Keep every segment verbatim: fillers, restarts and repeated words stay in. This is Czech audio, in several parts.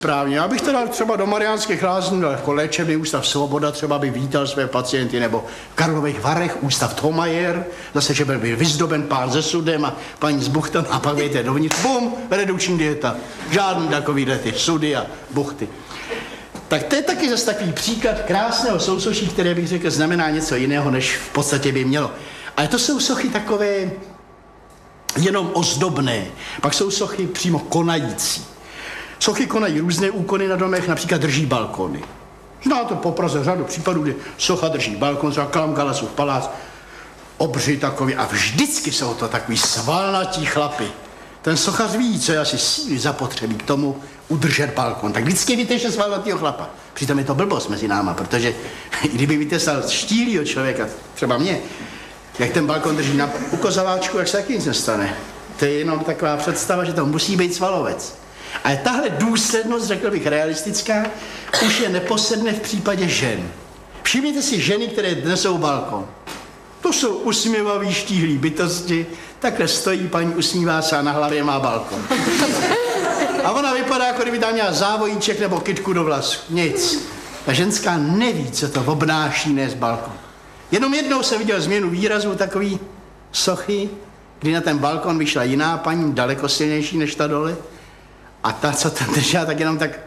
Správně, já bych teda třeba do Mariánských Lázní, jako léčebný ústav Svoboda, třeba by vítal své pacienty, nebo v Karlových Varech ústav Thomayer, zase, že byl by vyzdoben pán se sudem a paní s buchtem, a pak vějte dovnitř, bum, redukční dieta. Žádný takovýhle ty sudy a buchty. Tak to je taky zase takový příklad krásného sousoší, které bych řekl znamená něco jiného, než v podstatě by mělo. Ale to jsou sochy takové jenom ozdobné, pak jsou sochy přímo konající. Sochy konají různé úkony na domech, například drží balkony. Znáte po Praze řadu případů, kdy socha drží balkon, třeba Kalamgalasův palác, obři takový, a vždycky jsou to takový svalnatí chlapy. Ten sochař ví, co je asi síly zapotřebí k tomu udržet balkon. Tak vždycky víte, že svalnatýho chlapa. Přitom je to blbost mezi náma, protože kdyby vytesal štílýho člověka, třeba mě, jak ten balkon drží na ukozaváčku, jak se taky nic nestane. To je jenom taková představa, že to musí být svalovec. Ale tahle důslednost, řekl bych, realistická, už je neposedne v případě žen. Všimněte si ženy, které nesou balkon. To jsou usměvavý, štíhlý bytosti, takhle stojí, paní usmívá se a na hlavě má balkon. A ona vypadá, jako kdyby tam měla závojíček nebo kytku do vlasů. Nic. Ta ženská neví, co to obnáší nést balkon. Jenom jednou jsem viděl změnu výrazu takový sochy, kdy na ten balkon vyšla jiná paní, daleko silnější než ta dole. A ta, co tam držela, tak jenom tak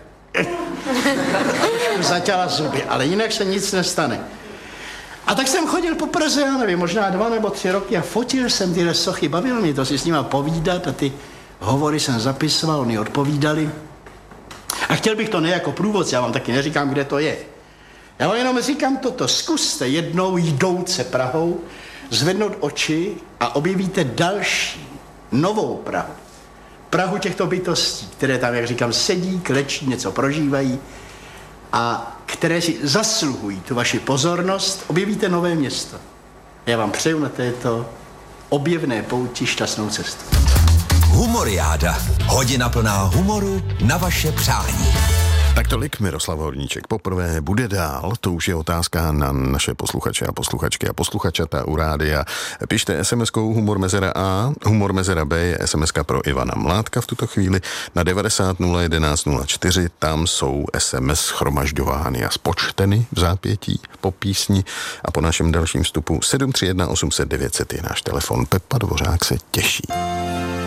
zatěla zuby, ale jinak se nic nestane. A tak jsem chodil po Praze, já nevím, možná dva nebo tři roky a fotil jsem tyhle sochy, bavilo mě to si s nima povídat a ty hovory jsem zapisoval, oni odpovídali. A chtěl bych to ne jako průvodce, já vám taky neříkám, kde to je. Já vám jenom říkám toto, zkuste jednou jdouce Prahou zvednout oči a objevíte další, novou Prahu. Prahu těchto bytostí, které tam, jak říkám, sedí, klečí, něco prožívají a které si zasluhují tu vaši pozornost, objevíte nové město. Já vám přeju na této objevné pouti šťastnou cestu. Humoriáda. Hodina plná humoru na vaše přání. Tak tolik Miroslav Horníček. Poprvé bude dál, to už je otázka na naše posluchače a posluchačky a posluchačata u rádia. Pište es em eskou Humor Mezera A, Humor Mezera B je es em eska pro Ivana Mládka v tuto chvíli na devadesát nula jedenáct nula čtyři, tam jsou es em es shromažďovány a spočteny v zápětí po písni a po našem dalším vstupu sedm tři jedna osm set devět set je náš telefon. Pepa Dvořák se těší.